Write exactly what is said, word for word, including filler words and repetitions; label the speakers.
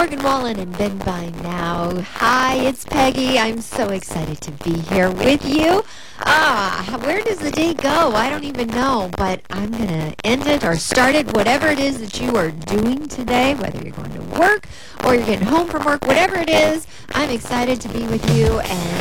Speaker 1: Morgan Wallen and Ben by now. Hi, it's Peggy. I'm so excited to be here with you. Ah, where does the day go? I don't even know, but I'm going to end it or start it, whatever it is that you are doing today, whether you're going to work or you're getting home from work, whatever it is, I'm excited to be with you, and